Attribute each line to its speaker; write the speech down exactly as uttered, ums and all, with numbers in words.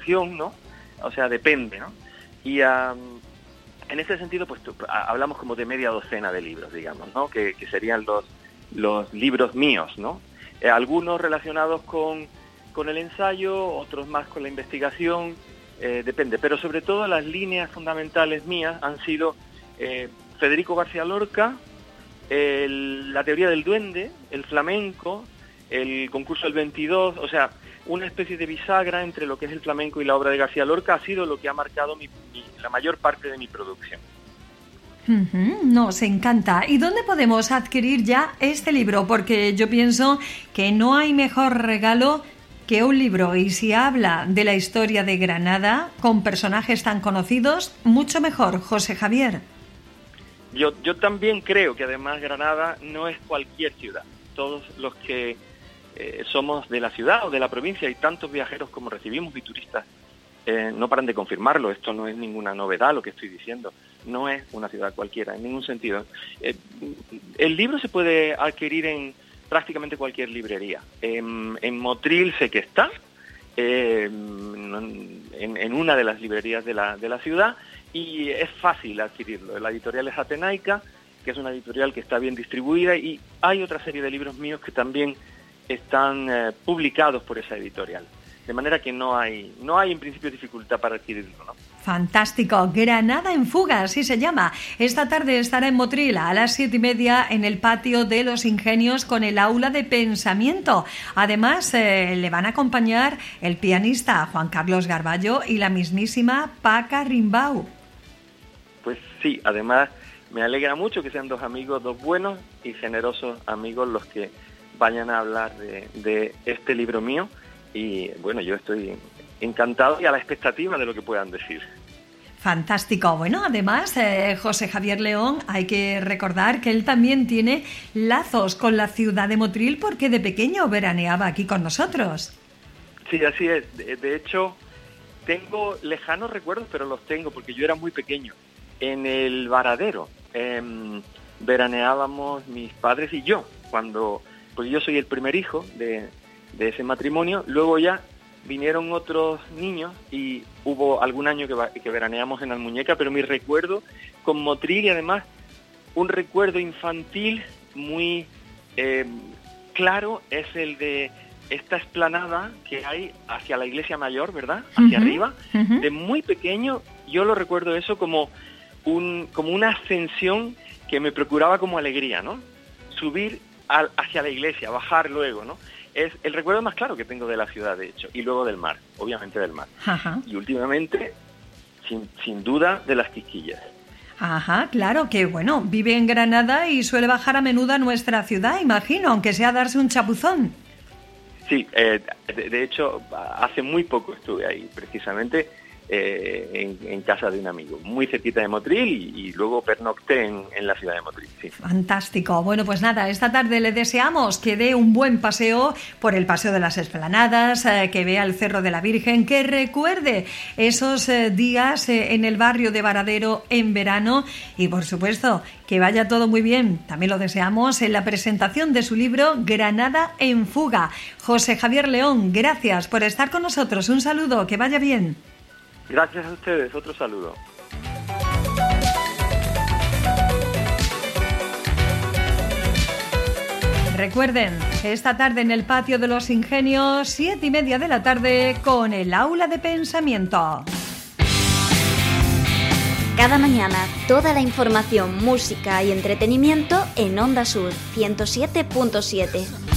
Speaker 1: situación, ¿no? O sea, depende, ¿no? Y um, en ese sentido, pues hablamos como de media docena de libros, digamos, ¿no? Que, que serían los, los libros míos, ¿no? Eh, algunos relacionados con, con el ensayo, otros más con la investigación, eh, depende. Pero sobre todo las líneas fundamentales mías han sido eh, Federico García Lorca, el, la teoría del duende, el flamenco, el concurso del veintidós, o sea, una especie de bisagra entre lo que es el flamenco y la obra de García Lorca ha sido lo que ha marcado mi, mi, la mayor parte de mi producción.
Speaker 2: Uh-huh, nos encanta. ¿Y dónde podemos adquirir ya este libro? Porque yo pienso que no hay mejor regalo que un libro, y si habla de la historia de Granada con personajes tan conocidos, mucho mejor, José Javier.
Speaker 1: Yo, yo también creo que además Granada no es cualquier ciudad. Todos los que eh, somos de la ciudad o de la provincia, y tantos viajeros como recibimos y turistas eh, no paran de confirmarlo. Esto no es ninguna novedad lo que estoy diciendo. No es una ciudad cualquiera, en ningún sentido. Eh, el libro se puede adquirir en prácticamente cualquier librería. En, en Motril sé que está, eh, en, en una de las librerías de la, de la ciudad, y es fácil adquirirlo. La editorial es Atenaica, que es una editorial que está bien distribuida, y hay otra serie de libros míos que también están eh, publicados por esa editorial. De manera que no hay, no hay en principio dificultad para adquirirlo, ¿no?
Speaker 2: Fantástico. Granada en fuga, así se llama. Esta tarde estará en Motril a las siete y media en el patio de Los Ingenios con el aula de pensamiento. Además, eh, le van a acompañar el pianista Juan Carlos Garballo y la mismísima Paca Rimbau.
Speaker 1: Pues sí, además me alegra mucho que sean dos amigos, dos buenos y generosos amigos los que vayan a hablar de, de este libro mío. Y bueno, yo estoy encantado y a la expectativa de lo que puedan decir.
Speaker 2: Fantástico. Bueno, además, eh, José Javier León, hay que recordar que él también tiene lazos con la ciudad de Motril porque de pequeño veraneaba aquí con nosotros.
Speaker 1: Sí, así es. De, de hecho, tengo lejanos recuerdos, pero los tengo porque yo era muy pequeño. En el Varadero eh, veraneábamos mis padres y yo, cuando, porque yo soy el primer hijo de... de ese matrimonio. Luego ya vinieron otros niños y hubo algún año que, va, que veraneamos en Almuñeca, pero mi recuerdo con Motril, y además un recuerdo infantil muy eh, claro, es el de esta explanada que hay hacia la iglesia mayor, ¿verdad? Hacia uh-huh, arriba. Uh-huh. De muy pequeño yo lo recuerdo eso como, un, como una ascensión que me procuraba como alegría, ¿no? Subir al, hacia la iglesia, bajar luego, ¿no? Es el recuerdo más claro que tengo de la ciudad, de hecho, y luego del mar, obviamente del mar. Ajá. Y últimamente, sin, sin duda, de las Quisquillas.
Speaker 2: Ajá, claro, que bueno, vive en Granada y suele bajar a menudo a nuestra ciudad, imagino, aunque sea darse un chapuzón.
Speaker 1: Sí, eh, de, de hecho, hace muy poco estuve ahí, precisamente, eh, en, en casa de un amigo, muy cerquita de Motril, y, y luego pernocté en, en la ciudad de Motril. Sí.
Speaker 2: Fantástico. Bueno, pues nada, esta tarde le deseamos que dé un buen paseo por el Paseo de las Esplanadas, eh, que vea el Cerro de la Virgen, que recuerde esos eh, días eh, en el barrio de Varadero en verano, y por supuesto que vaya todo muy bien. También lo deseamos en la presentación de su libro Granada en fuga. José Javier León, gracias por estar con nosotros. Un saludo, que vaya bien.
Speaker 1: Gracias a ustedes, otro saludo.
Speaker 2: Recuerden, esta tarde en el patio de Los Ingenios, siete y media de la tarde, con el aula de pensamiento.
Speaker 3: Cada mañana, toda la información, música y entretenimiento en Onda Sur ciento siete punto siete.